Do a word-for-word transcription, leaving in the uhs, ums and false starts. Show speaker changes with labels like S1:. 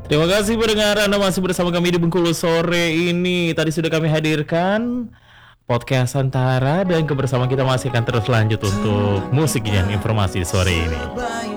S1: Terima kasih pendengar, Anda masih bersama kami di Bengkulu sore ini. Tadi sudah kami hadirkan podcast Antara dan kebersamaan kita masih akan terus lanjut untuk musik dan informasi sore ini.